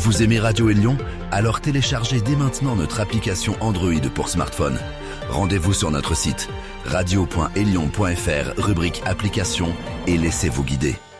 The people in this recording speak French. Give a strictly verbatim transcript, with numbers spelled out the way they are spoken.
Vous aimez Radio Élion? Alors téléchargez dès maintenant notre application Android pour smartphone. Rendez-vous sur notre site radio point élion point f r, rubrique application, et laissez-vous guider.